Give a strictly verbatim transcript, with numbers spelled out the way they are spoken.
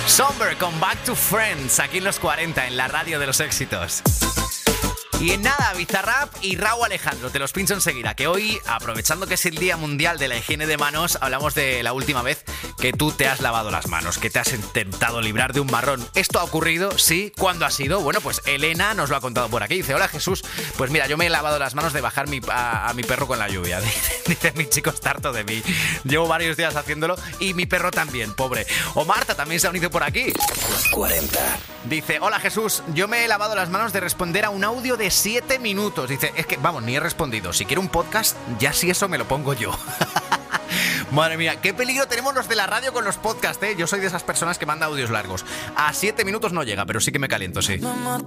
Somber con Back to Friends, aquí en los cuarenta, en la radio de los éxitos. Y en nada, Bizarrap y Rauw Alejandro, te los pincho enseguida, que hoy, aprovechando que es el Día Mundial de la Higiene de Manos, hablamos de la última vez que tú te has lavado las manos, que te has intentado librar de un marrón. ¿Esto ha ocurrido? Sí. ¿Cuándo ha sido? Bueno, pues Elena nos lo ha contado por aquí. Dice, hola Jesús, pues mira, yo me he lavado las manos de bajar mi, a, a mi perro con la lluvia. Dice, dice, mi chico está harto de mí. Llevo varios días haciéndolo y mi perro también, pobre. O Marta también se ha unido por aquí. Los cuarenta. Dice, hola Jesús, yo me he lavado las manos de responder a un audio de siete minutos. Dice, es que, vamos, ni he respondido. Si quiero un podcast, ya si eso me lo pongo yo. Madre mía, qué peligro tenemos los de la radio con los podcasts, ¿eh? Yo soy de esas personas que manda audios largos. A siete minutos no llega, pero sí que me caliento, sí. Mamá,